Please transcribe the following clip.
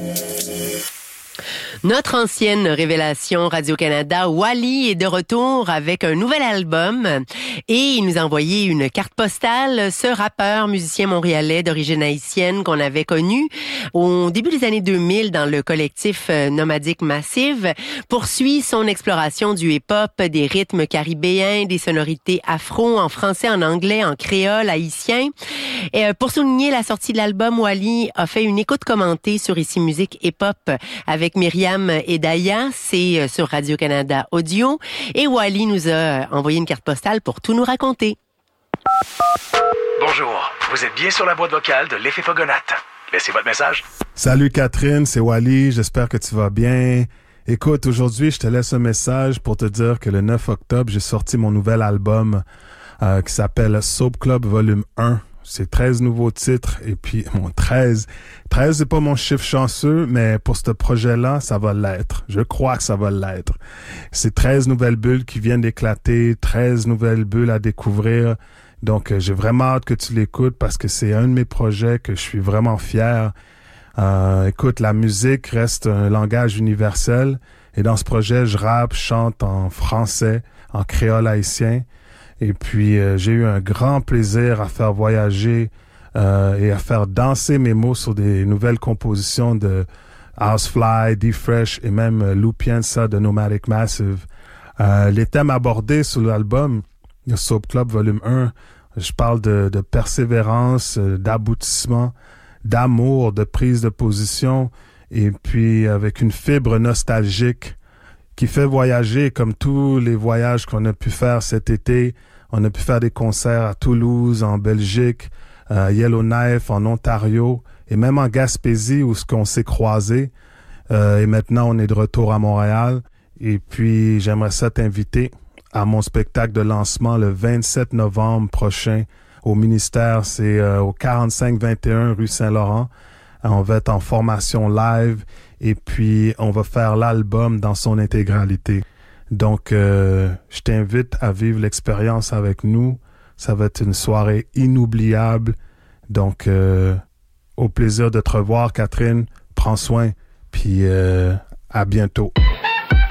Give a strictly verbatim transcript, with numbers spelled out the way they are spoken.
Notre ancienne révélation Radio-Canada, Wally, est de retour avec un nouvel album et il nous a envoyé une carte postale. Ce rappeur, musicien montréalais d'origine haïtienne qu'on avait connu au début des années deux mille dans le collectif Nomadic Massive, poursuit son exploration du hip-hop, des rythmes caribéens, des sonorités afro, en français, en anglais, en créole, haïtien. Et pour souligner la sortie de l'album, Wally a fait une écoute commentée sur Ici Musique Hip-Hop avec Myriam et Daya, c'est sur Radio-Canada Audio. Et Wally nous a envoyé une carte postale pour tout nous raconter. Bonjour, vous êtes bien sur la boîte vocale de l'Effet Fogonate. Laissez votre message. Salut Catherine, c'est Wally, j'espère que tu vas bien. Écoute, aujourd'hui, je te laisse un message pour te dire que le neuf octobre, j'ai sorti mon nouvel album euh, qui s'appelle Soap Club Volume un. C'est treize nouveaux titres et puis mon treize. treize, c'est pas mon chiffre chanceux, mais pour ce projet-là, ça va l'être. Je crois que ça va l'être. C'est treize nouvelles bulles qui viennent d'éclater, treize nouvelles bulles à découvrir. Donc, euh, j'ai vraiment hâte que tu l'écoutes parce que c'est un de mes projets que je suis vraiment fier. Euh, écoute, la musique reste un langage universel et dans ce projet, je rappe, chante en français, en créole haïtien. Et puis, euh, j'ai eu un grand plaisir à faire voyager euh, et à faire danser mes mots sur des nouvelles compositions de Housefly, D-Fresh et même euh, Lou Piensa de Nomadic Massive. Euh, les thèmes abordés sur l'album, le Soap Club Volume un, je parle de, de persévérance, euh, d'aboutissement, d'amour, de prise de position et puis avec une fibre nostalgique qui fait voyager comme tous les voyages qu'on a pu faire cet été. On a pu faire des concerts à Toulouse, en Belgique, à Yellowknife, en Ontario, et même en Gaspésie où ce qu'on s'est croisés. Euh, et maintenant, on est de retour à Montréal. Et puis, j'aimerais ça t'inviter à mon spectacle de lancement le vingt-sept novembre prochain au ministère. C'est euh, au quarante-cinq vingt et un rue Saint-Laurent. On va être en formation live et puis on va faire l'album dans son intégralité. Donc, euh, je t'invite à vivre l'expérience avec nous. Ça va être une soirée inoubliable. Donc, euh, au plaisir de te revoir, Catherine. Prends soin, puis euh, à bientôt.